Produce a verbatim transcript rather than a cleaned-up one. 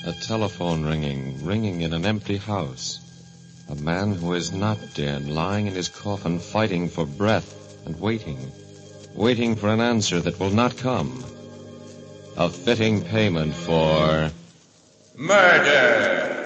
A telephone ringing, ringing in an empty house. A man who is not dead, lying in his coffin, fighting for breath and waiting. Waiting for an answer that will not come. A fitting payment for... murder!